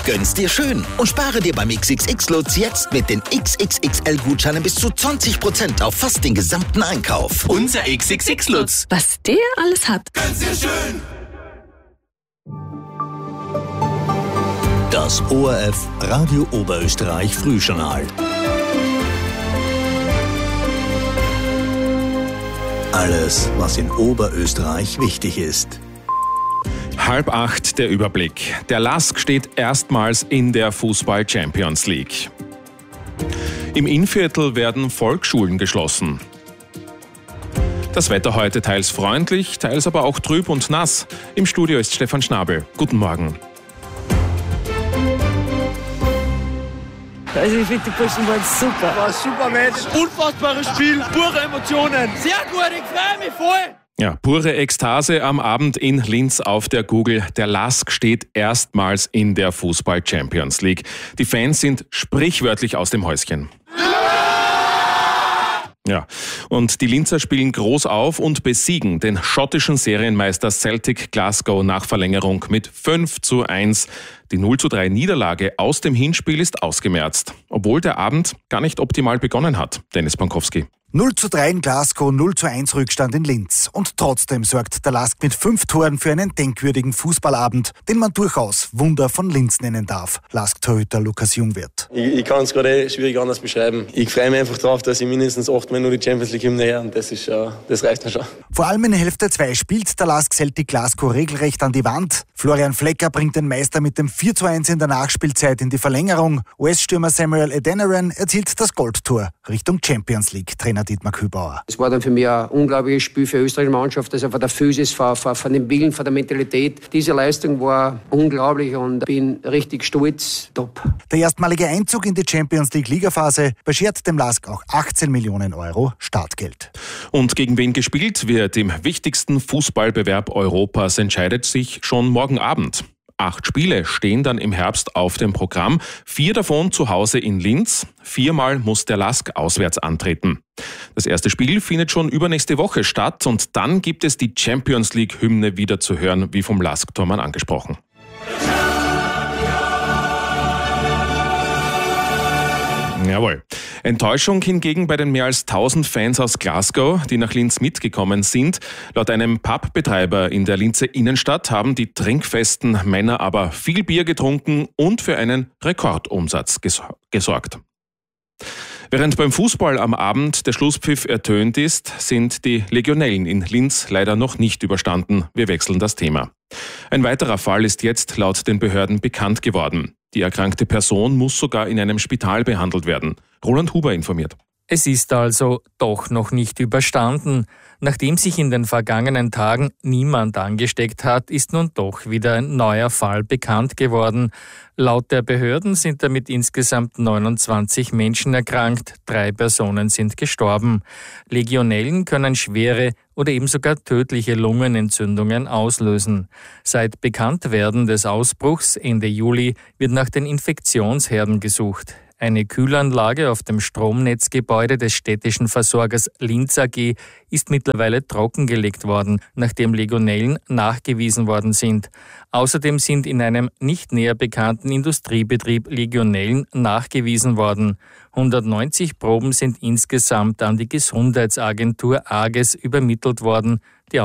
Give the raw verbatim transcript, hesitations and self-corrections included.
Gönn's dir schön und spare dir beim X X X-Lutz jetzt mit den X X X L-Gutscheinen bis zu zwanzig Prozent auf fast den gesamten Einkauf. Unser X X X-Lutz. Was der alles hat. Gönn's dir schön. Das O R F Radio Oberösterreich Frühjournal. Alles, was in Oberösterreich wichtig ist. Halb acht der Überblick. Der L A S K steht erstmals in der Fußball-Champions League. Im Innviertel werden Volksschulen geschlossen. Das Wetter heute teils freundlich, teils aber auch trüb und nass. Im Studio ist Stefan Schnabel. Guten Morgen. Also ich finde, die Burschen waren super. War ein super Match, unfassbares Spiel, pure Emotionen. Sehr gut, ich freue mich voll. Ja, pure Ekstase am Abend in Linz auf der Google. Der L A S K steht erstmals in der Fußball-Champions League. Die Fans sind sprichwörtlich aus dem Häuschen. Ja, und die Linzer spielen groß auf und besiegen den schottischen Serienmeister Celtic Glasgow nach Verlängerung mit fünf zu eins. Die null zu drei Niederlage aus dem Hinspiel ist ausgemerzt, obwohl der Abend gar nicht optimal begonnen hat. Dennis Pankowski. null zu drei in Glasgow, null zu eins Rückstand in Linz. Und trotzdem sorgt der L A S K mit fünf Toren für einen denkwürdigen Fußballabend, den man durchaus Wunder von Linz nennen darf. L A S K-Torhüter Lukas Jungwirth. Ich, ich kann es gerade schwierig anders beschreiben. Ich freue mich einfach darauf, dass ich mindestens achtmal nur die Champions League-Hymne her und das, ist, uh, das reicht mir schon. Vor allem in Hälfte zwei spielt der L A S K Celtic Glasgow regelrecht an die Wand. Florian Flecker bringt den Meister mit dem vier zu eins in der Nachspielzeit in die Verlängerung. U S-Stürmer Samuel Adeniran erzielt das Goldtor Richtung Champions League. Trainer Dietmar Kübauer. Es war dann für mich ein unglaubliches Spiel für die österreichische Mannschaft, also von der Physis, von, von, von dem Willen, von der Mentalität. Diese Leistung war unglaublich und bin richtig stolz. Top. Der erstmalige Einzug in die Champions League Ligaphase beschert dem L A S K auch achtzehn Millionen Euro Startgeld. Und gegen wen gespielt wird im wichtigsten Fußballbewerb Europas, entscheidet sich schon morgen Abend. Acht Spiele stehen dann im Herbst auf dem Programm, vier davon zu Hause in Linz. Viermal muss der L A S K auswärts antreten. Das erste Spiel findet schon übernächste Woche statt und dann gibt es die Champions League-Hymne wieder zu hören, wie vom L A S K-Tormann angesprochen. Jawohl. Enttäuschung hingegen bei den mehr als tausend Fans aus Glasgow, die nach Linz mitgekommen sind. Laut einem Pubbetreiber in der Linzer Innenstadt haben die trinkfesten Männer aber viel Bier getrunken und für einen Rekordumsatz gesorgt. Während beim Fußball am Abend der Schlusspfiff ertönt ist, sind die Legionellen in Linz leider noch nicht überstanden. Wir wechseln das Thema. Ein weiterer Fall ist jetzt laut den Behörden bekannt geworden. Die erkrankte Person muss sogar in einem Spital behandelt werden. Roland Huber informiert. Es ist also doch noch nicht überstanden. Nachdem sich in den vergangenen Tagen niemand angesteckt hat, ist nun doch wieder ein neuer Fall bekannt geworden. Laut der Behörden sind damit insgesamt neunundzwanzig Menschen erkrankt, drei Personen sind gestorben. Legionellen können schwere oder eben sogar tödliche Lungenentzündungen auslösen. Seit Bekanntwerden des Ausbruchs Ende Juli wird nach den Infektionsherden gesucht. Eine Kühlanlage auf dem Stromnetzgebäude des städtischen Versorgers Linz A G ist mittlerweile trockengelegt worden, nachdem Legionellen nachgewiesen worden sind. Außerdem sind in einem nicht näher bekannten Industriebetrieb Legionellen nachgewiesen worden. hundertneunzig Proben sind insgesamt an die Gesundheitsagentur A G E S übermittelt worden. Die